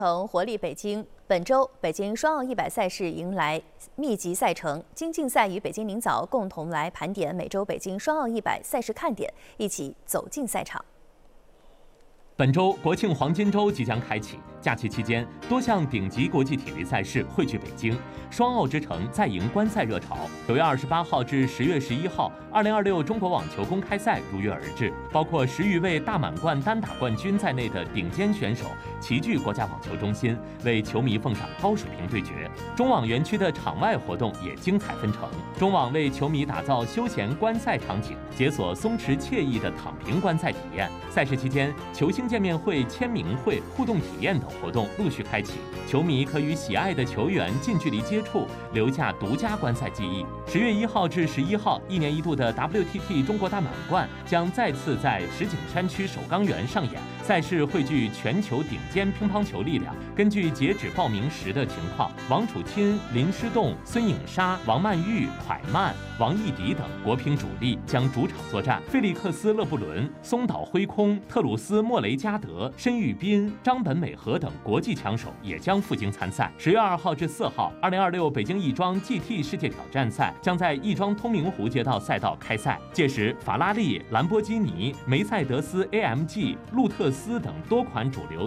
活力北京，本周北京双奥100赛事迎来密集赛程，京竞赛与北京明早共同来盘点每周北京双奥100赛事看点，一起走进赛场。 本周国庆黄金周即将开启，假期期间多项顶级国际体育赛事汇聚北京，双奥之城再迎观赛热潮。9月28号至10月11号，2026中国网球公开赛如约而至，包括10余位大满贯单打冠军在内的顶尖选手齐聚国家网球中心，为球迷奉上高水平对决。中网园区的场外活动也精彩纷呈，中网为球迷打造休闲观赛场景，解锁松弛惬意的躺平观赛体验。赛事期间，球星见面会、签名会、互动体验等活动陆续开启，球迷可与喜爱的球员近距离接触，留下独家观赛记忆。10月1号至11号，一年一度的 WTT 中国大满贯将再次在石景山区首钢园上演。赛事汇聚全球顶尖乒乓球力量。根据截止报名时的情况，王楚钦、林诗栋、孙颖莎、王曼玉、蒯曼、王艺迪等国乒主力将主场作战。费利克斯·勒布伦、松岛辉空、特鲁斯·莫雷加德、申玉斌、张本美和等国际强手也将赴京参赛。10月2号至4号，2026北京亦庄 GT 世界挑战赛将在亦庄通明湖街道赛道开赛。届时，法拉利、兰博基尼、梅赛德斯 AMG、路特斯等多款主流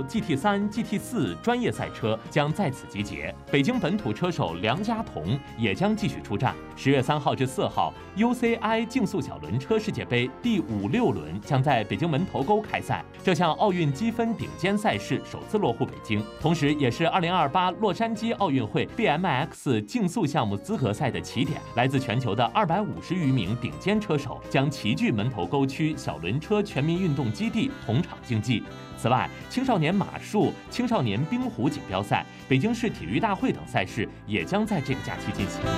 GT3、GT4 专业赛车将在此集结。北京本土车手梁家彤也将继续出战。10月3号至4号，UCI 竞速小轮车世界杯第5、6轮将在北京门头沟开赛。这项奥运积分顶尖赛事首次落户北京，同时也是2028洛杉矶奥运会 BMX 竞速项目资格赛的起点。来自全球的250余名顶尖车手将齐聚门头沟区小轮车全民运动基地同场竞技。此外，青少年马术、青少年冰壶锦标赛、北京市体育大会等赛事也将在这个假期进行。